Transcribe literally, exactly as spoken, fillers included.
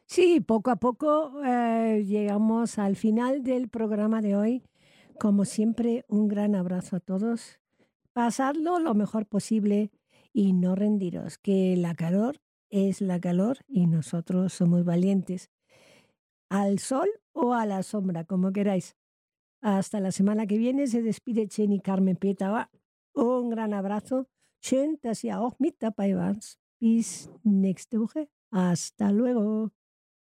Sí, poco a poco eh, llegamos al final del programa de hoy. Como siempre, un gran abrazo a todos. Pasadlo lo mejor posible y no rendiros, que la calor es la calor y nosotros somos valientes. Al sol o a la sombra, como queráis. Hasta la semana que viene se despide Jenny Carmen Pietava. Un gran abrazo. Schön, dass ihr auch mit dabei wart. Bis nächste Woche. Hasta luego.